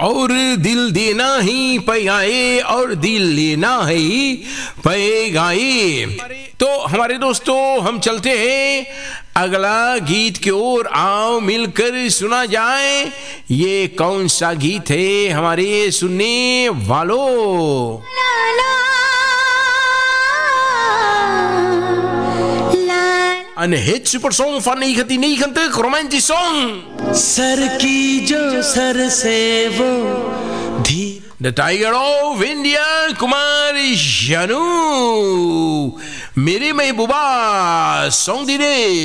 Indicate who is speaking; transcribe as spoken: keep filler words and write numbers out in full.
Speaker 1: और दिल देना ही पाए और दिल लेना ही पाएगा। तो हमारे दोस्तों हम चलते हैं अगला गीत की ओर, आओ मिलकर सुना जाए ये कौन सा गीत है हमारे सुनने वालों। Een supersong van negentien negentig, romantisch song.
Speaker 2: Sir की जो सर से वो धी
Speaker 1: The Tiger of India, Kumar Sanu, मेरी महबूबा सॉन्ग दी